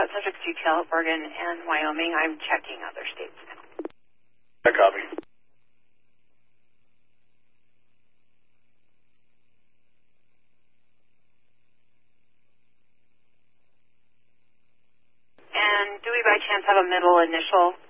subjects detail, Oregon and Wyoming. I'm checking other states now. I copy. And do we by chance have a middle initial